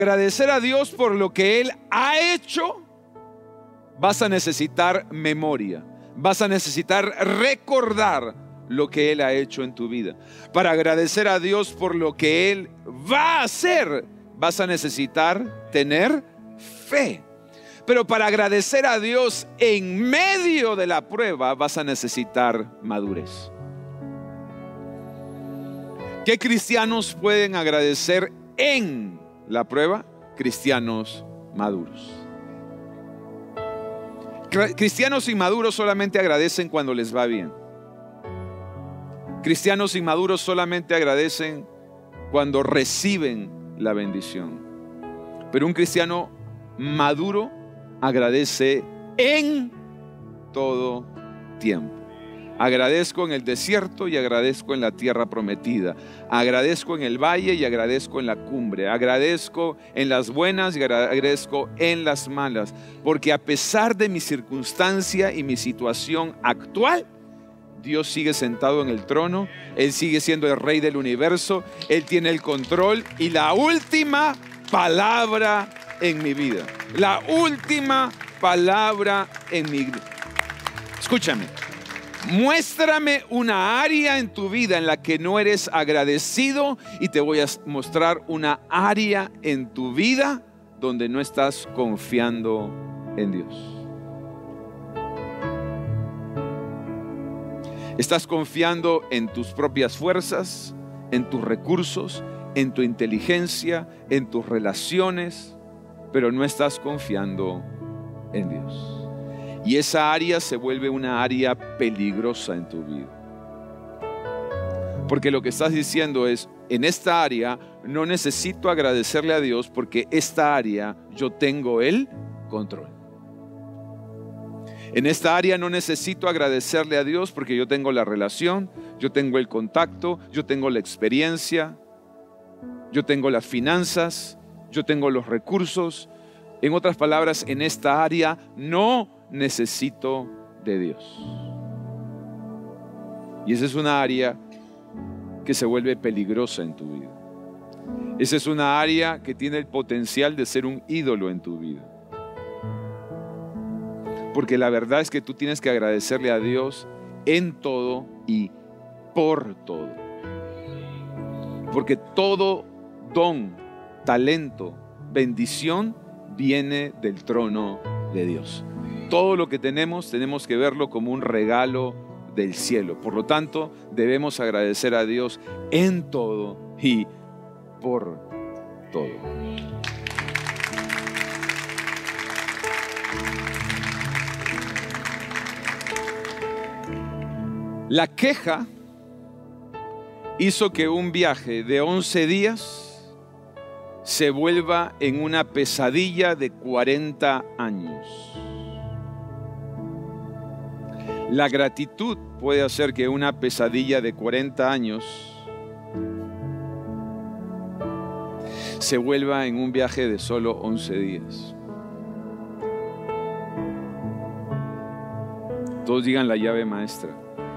agradecer a Dios por lo que Él ha hecho, vas a necesitar memoria. Vas a necesitar recordar lo que Él ha hecho en tu vida. Para agradecer a Dios por lo que Él va a hacer, vas a necesitar tener fe. Pero para agradecer a Dios en medio de la prueba, vas a necesitar madurez. ¿Qué cristianos pueden agradecer en la prueba? Cristianos maduros. Cristianos inmaduros solamente agradecen cuando les va bien. Cristianos inmaduros solamente agradecen cuando reciben la bendición. Pero un cristiano maduro agradece en todo tiempo. Agradezco en el desierto y agradezco en la tierra prometida. Agradezco en el valle y agradezco en la cumbre. Agradezco en las buenas y agradezco en las malas. Porque a pesar de mi circunstancia y mi situación actual, Dios sigue sentado en el trono. Él sigue siendo el rey del universo. Él tiene el control y la última palabra en mi vida. La última palabra en mi vida. Escúchame. Muéstrame una área en tu vida en la que no eres agradecido y te voy a mostrar una área en tu vida donde no estás confiando en Dios. Estás confiando en tus propias fuerzas, en tus recursos, en tu inteligencia, en tus relaciones, pero no estás confiando en Dios. Y esa área se vuelve una área peligrosa en tu vida. Porque lo que estás diciendo es, en esta área no necesito agradecerle a Dios porque esta área yo tengo el control. En esta área no necesito agradecerle a Dios porque yo tengo la relación, yo tengo el contacto, yo tengo la experiencia, yo tengo las finanzas, yo tengo los recursos. En otras palabras, en esta área no necesito de Dios. Y esa es una área que se vuelve peligrosa en tu vida. Esa es una área que tiene el potencial de ser un ídolo en tu vida. Porque la verdad es que tú tienes que agradecerle a Dios en todo y por todo. Porque todo don, talento, bendición viene del trono de Dios. Todo lo que tenemos que verlo como un regalo del cielo. Por lo tanto, debemos agradecer a Dios en todo y por todo. La queja hizo que un viaje de 11 días se vuelva en una pesadilla de 40 años. La gratitud puede hacer que una pesadilla de 40 años se vuelva en un viaje de solo 11 días. Todos digan la llave maestra.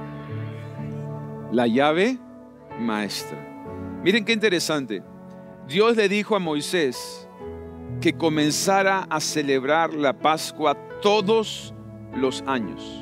La llave maestra. Miren qué interesante. Dios le dijo a Moisés que comenzara a celebrar la Pascua todos los años.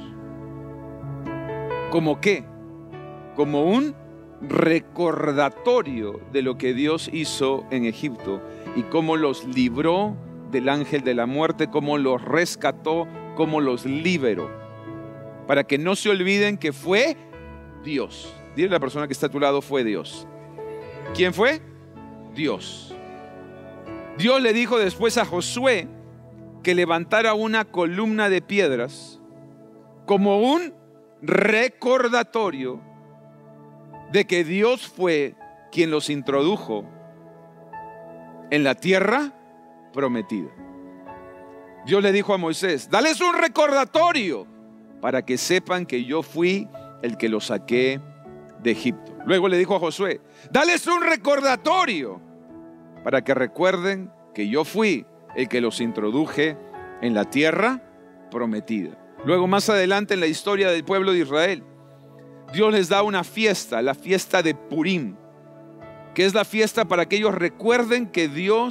¿Cómo qué? Como un recordatorio de lo que Dios hizo en Egipto y cómo los libró del ángel de la muerte, cómo los rescató, cómo los liberó. Para que no se olviden que fue Dios. Dile a la persona que está a tu lado, fue Dios. ¿Quién fue? Dios. Dios le dijo después a Josué que levantara una columna de piedras como un recordatorio de que Dios fue quien los introdujo en la tierra prometida. Dios le dijo a Moisés, dales un recordatorio para que sepan que yo fui el que los saqué de Egipto. Luego le dijo a Josué, dales un recordatorio para que recuerden que yo fui el que los introduje en la tierra prometida. Luego, más adelante en la historia del pueblo de Israel, Dios les da una fiesta, la fiesta de Purim, que es la fiesta para que ellos recuerden que Dios